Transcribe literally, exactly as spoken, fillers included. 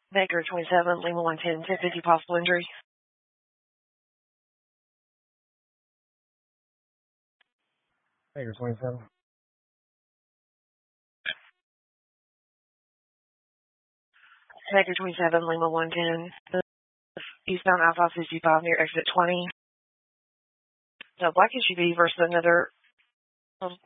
Baker twenty-seven, Lima one ten, ten fifty, possible injury. Baker twenty-seven. Baker twenty-seven, Lima one ten, eastbound Alpha fifty-five near exit twenty. So Black S U V versus another